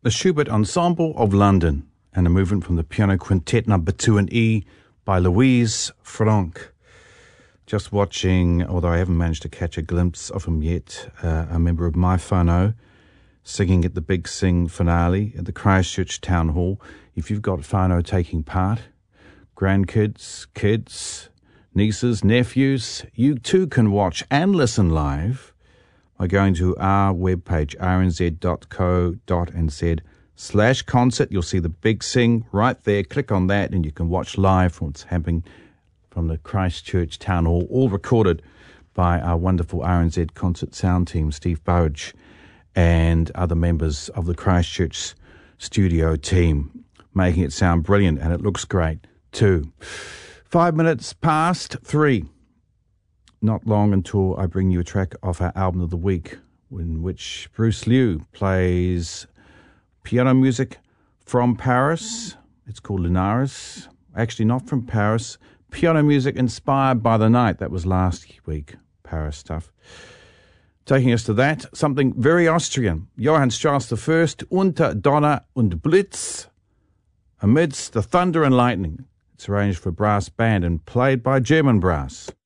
the Schubert Ensemble of London, and a movement from the Piano Quintet number 2 in E by Louise Franck. Just watching, although I haven't managed to catch a glimpse of him yet, a member of my whānau singing at the Big Sing finale at the Christchurch Town Hall. If you've got whānau taking part, grandkids, kids, nieces, nephews, you too can watch and listen live by going to our webpage, rnz.co.nz/concert. You'll see the Big Sing right there. Click on that and you can watch live from what's happening from the Christchurch Town Hall, all recorded by our wonderful RNZ concert sound team, Steve Burridge, and other members of the Christchurch studio team, making it sound brilliant, and it looks great too. 5 minutes past 3. Not long until I bring you a track off our album of the week, in which Bruce Liu plays piano music from Paris. It's called Linares. Actually, not from Paris. Piano music inspired by the night. That was last week, Paris stuff. Taking us to that, something very Austrian. Johann Strauss I, Unter Donner und Blitz, amidst the thunder and lightning. It's arranged for brass band and played by German brass.